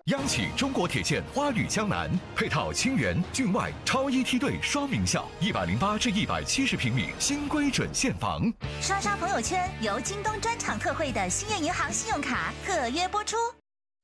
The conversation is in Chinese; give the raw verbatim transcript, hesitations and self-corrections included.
央企中国铁建花旅江南，配套清源、郡外超一梯队双名校，一百零八至一百七十平米新规准现房。 刷刷朋友圈，由京东专场特惠的兴业银行信用卡特约播出。